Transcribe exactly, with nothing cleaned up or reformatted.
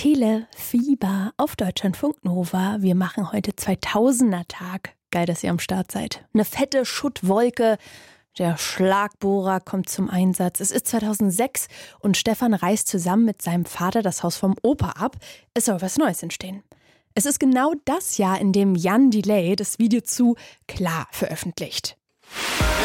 Telefieber auf Deutschlandfunk Nova. Wir machen heute zweitausender-Tag. Geil, dass ihr am Start seid. Eine fette Schuttwolke. Der Schlagbohrer kommt zum Einsatz. Es ist zweitausendsechs und Stefan reißt zusammen mit seinem Vater das Haus vom Opa ab. Es soll was Neues entstehen. Es ist genau das Jahr, in dem Jan Delay das Video zu Klar veröffentlicht.